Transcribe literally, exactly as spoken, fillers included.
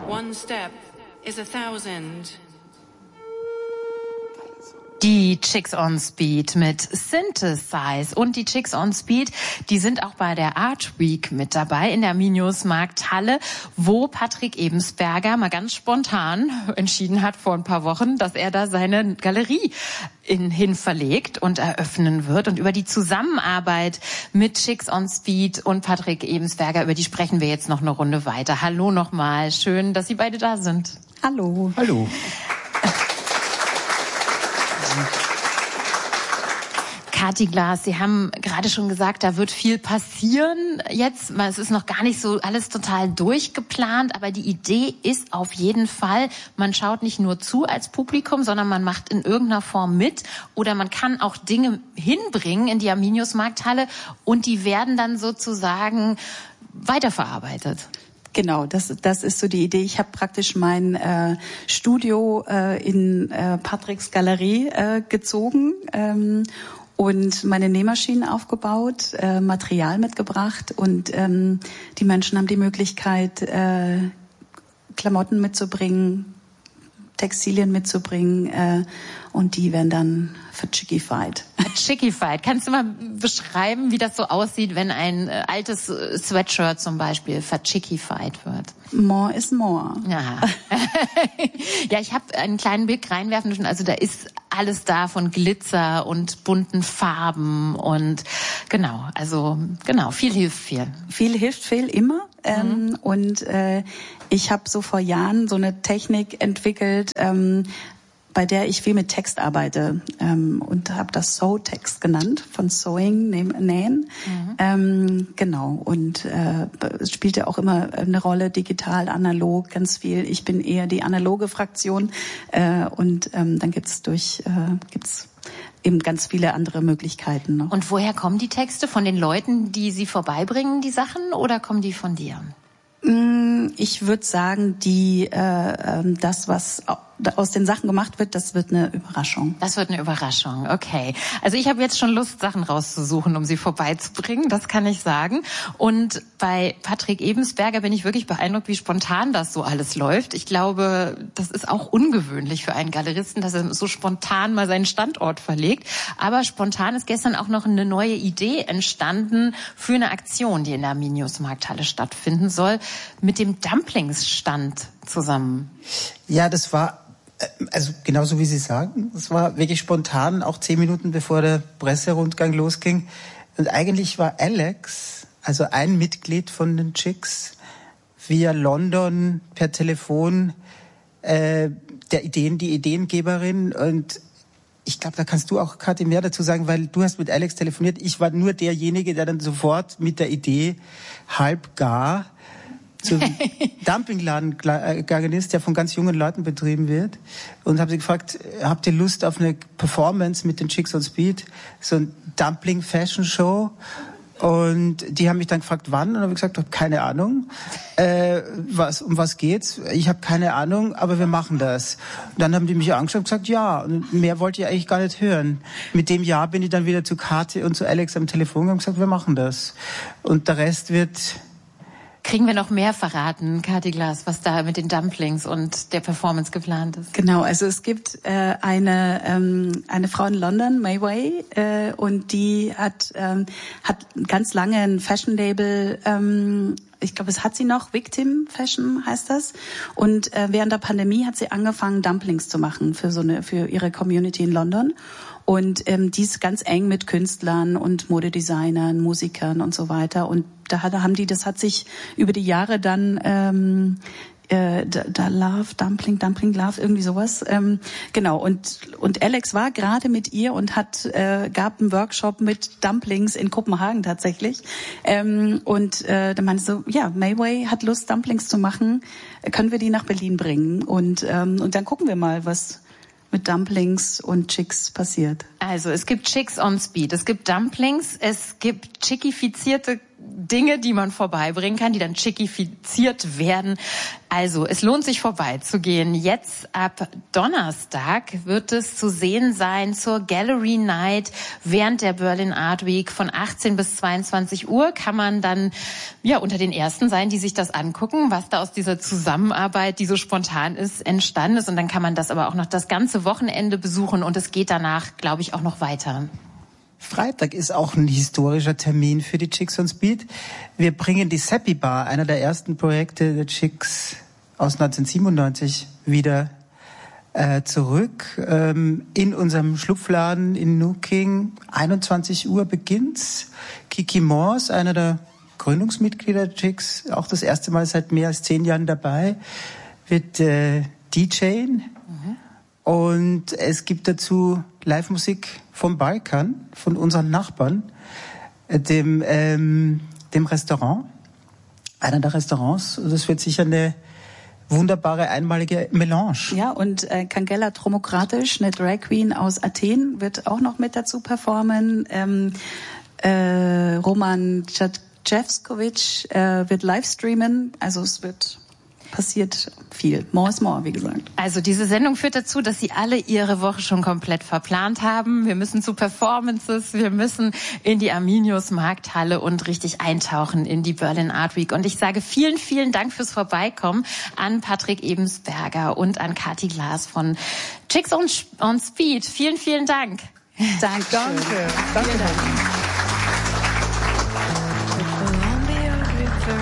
One step is a thousand. Die Chicks on Speed mit Synthesize. Und die Chicks on Speed, die sind auch bei der Art Week mit dabei in der Minius Markthalle, wo Patrick Ebensberger mal ganz spontan entschieden hat vor ein paar Wochen, dass er da seine Galerie in, hin verlegt und eröffnen wird. Und über die Zusammenarbeit mit Chicks on Speed und Patrick Ebensberger, über die sprechen wir jetzt noch eine Runde weiter. Hallo nochmal, schön, dass Sie beide da sind. Hallo. Hallo. Kathi Glas, Sie haben gerade schon gesagt, da wird viel passieren jetzt. Es ist noch gar nicht so alles total durchgeplant, aber die Idee ist auf jeden Fall, man schaut nicht nur zu als Publikum, sondern man macht in irgendeiner Form mit oder man kann auch Dinge hinbringen in die Arminius Markthalle und die werden dann sozusagen weiterverarbeitet. Genau, das, das ist so die Idee. Ich habe praktisch mein äh, Studio äh, in äh, Patricks Galerie äh, gezogen ähm, und meine Nähmaschinen aufgebaut, äh, Material mitgebracht und ähm, die Menschen haben die Möglichkeit, äh, Klamotten mitzubringen, Textilien mitzubringen äh, und die werden dann verchickified. Chickified. Kannst du mal beschreiben, wie das so aussieht, wenn ein äh, altes äh, Sweatshirt zum Beispiel verchickified wird? More is more. Ja, ja, ich habe einen kleinen Blick reinwerfen dürfen. Also da ist alles da von Glitzer und bunten Farben und genau, also genau, viel hilft viel. Viel hilft viel immer. Ähm, mhm. Und äh, ich habe so vor Jahren so eine Technik entwickelt, ähm, bei der ich viel mit Text arbeite ähm, und habe das Sew-Text genannt, von Sewing, Nähen. Mhm. Ähm, genau, und äh, es spielt ja auch immer eine Rolle, digital, analog, ganz viel. Ich bin eher die analoge Fraktion äh, und ähm, dann gibt's durch äh, gibt's eben ganz viele andere Möglichkeiten noch. Und woher kommen die Texte? Von den Leuten, die sie vorbeibringen, die Sachen, oder kommen die von dir? Ich würde sagen, die äh, das, was aus den Sachen gemacht wird, das wird eine Überraschung. Das wird eine Überraschung, okay. Also ich habe jetzt schon Lust, Sachen rauszusuchen, um sie vorbeizubringen, das kann ich sagen. Und bei Patrick Ebensberger bin ich wirklich beeindruckt, wie spontan das so alles läuft. Ich glaube, das ist auch ungewöhnlich für einen Galeristen, dass er so spontan mal seinen Standort verlegt. Aber spontan ist gestern auch noch eine neue Idee entstanden für eine Aktion, die in der Arminius Markthalle stattfinden soll, mit dem Dumplingsstand zusammen. Ja, das war, also genauso wie Sie sagen, das war wirklich spontan, auch zehn Minuten bevor der Presserundgang losging. Und eigentlich war Alex, also ein Mitglied von den Chicks, via London per Telefon äh, der Ideen, die Ideengeberin. Und ich glaube, da kannst du auch, Kathi, mehr dazu sagen, weil du hast mit Alex telefoniert. Ich war nur derjenige, der dann sofort mit der Idee halb gar zum Dumpingladen gegangen ist, der von ganz jungen Leuten betrieben wird, und habe sie gefragt, habt ihr Lust auf eine Performance mit den Chicks on Speed, so ein Dumpling-Fashion-Show? Und die haben mich dann gefragt, wann, und habe ich gesagt, hab keine Ahnung, äh, was, um was geht's? Ich habe keine Ahnung, aber wir machen das. Und dann haben die mich angeschaut und gesagt, ja, und mehr wollte ich eigentlich gar nicht hören. Mit dem Ja bin ich dann wieder zu Kathi und zu Alex am Telefon und habe gesagt, wir machen das. Und der Rest wird... Kriegen wir noch mehr verraten, Kathi Glas, was da mit den Dumplings und der Performance geplant ist? Genau, also es gibt äh, eine ähm, eine Frau in London, Mayway, äh, und die hat ähm, hat ganz lange ein Fashion-Label, ähm, ich glaube, es hat sie noch, Victim Fashion heißt das. Und äh, während der Pandemie hat sie angefangen, Dumplings zu machen für so eine für ihre Community in London. Und ähm, die ist ganz eng mit Künstlern und Modedesignern, Musikern und so weiter. Und da hat, haben die, das hat sich über die Jahre dann ähm, äh, da, da Love, Dumpling, Dumpling Love, irgendwie sowas. Ähm, genau. Und und Alex war gerade mit ihr und hat äh, gab einen Workshop mit Dumplings in Kopenhagen tatsächlich. Ähm, und äh, da meinte so, ja, Mayway hat Lust, Dumplings zu machen. Können wir die nach Berlin bringen? Und ähm, und dann gucken wir mal, was mit Dumplings und Chicks passiert. Also es gibt Chicks on Speed, es gibt Dumplings, es gibt chickifizierte Dinge, die man vorbeibringen kann, die dann chickifiziert werden. Also, es lohnt sich vorbeizugehen. Jetzt ab Donnerstag wird es zu sehen sein zur Gallery Night während der Berlin Art Week von achtzehn bis zweiundzwanzig Uhr. Kann man dann ja unter den Ersten sein, die sich das angucken, was da aus dieser Zusammenarbeit, die so spontan ist, entstanden ist. Und dann kann man das aber auch noch das ganze Wochenende besuchen und es geht danach, glaube ich, auch noch weiter. Freitag ist auch ein historischer Termin für die Chicks on Speed. Wir bringen die Seppi Bar, einer der ersten Projekte der Chicks aus neunzehnhundertsiebenundneunzig, wieder äh, zurück. Ähm, in unserem Schlupfladen in Nuking. einundzwanzig Uhr beginnt's. Kiki Morse, einer der Gründungsmitglieder der Chicks, auch das erste Mal seit mehr als zehn Jahren dabei, wird äh, DJen. Mhm. Und es gibt dazu Live-Musik vom Balkan, von unseren Nachbarn, dem, ähm, dem Restaurant, einer der Restaurants. Das wird sicher eine wunderbare, einmalige Melange. Ja, und äh, Kangela Tromokratisch, eine Drag Queen aus Athen, wird auch noch mit dazu performen. Ähm, äh, Roman Tschatschewskowitsch äh, wird livestreamen. Also es wird... passiert viel. More is more, wie gesagt. Also diese Sendung führt dazu, dass Sie alle Ihre Woche schon komplett verplant haben. Wir müssen zu Performances, wir müssen in die Arminius Markthalle und richtig eintauchen in die Berlin Art Week. Und ich sage vielen, vielen Dank fürs Vorbeikommen an Patrick Ebensberger und an Kathi Glas von Chicks on, on Speed. Vielen, vielen Dank. Danke. Danke. Danke.